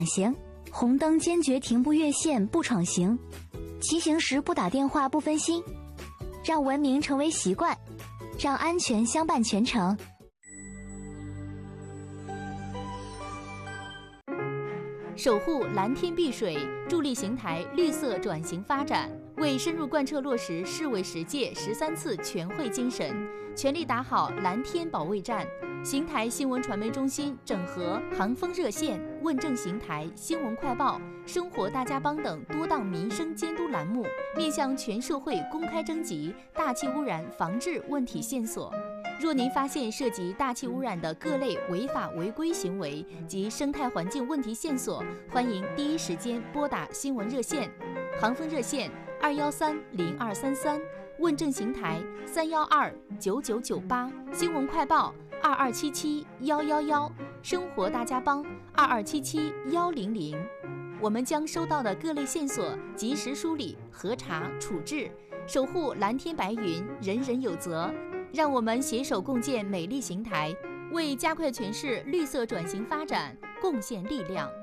行，红灯坚决停不越线不闯行，骑行时不打电话不分心，让文明成为习惯，让安全相伴全程。 守护蓝天碧水，助力邢台绿色转型发展，为深入贯彻落实市委10届13次全会精神，全力打好蓝天保卫战。邢台新闻传媒中心整合航风热线、问政邢台、新闻快报、生活大家帮等多档民生监督栏目，面向全社会公开征集大气污染防治问题线索。若您发现涉及大气污染的各类违法违规行为及生态环境问题线索，欢迎第一时间拨打新闻热线，航风热线2130233，问政邢台3129998，新闻快报2277111，生活大家帮2277100。我们将收到的各类线索及时梳理、核查、处置，守护蓝天白云，人人有责。让我们携手共建美丽邢台，为加快全市绿色转型发展贡献力量。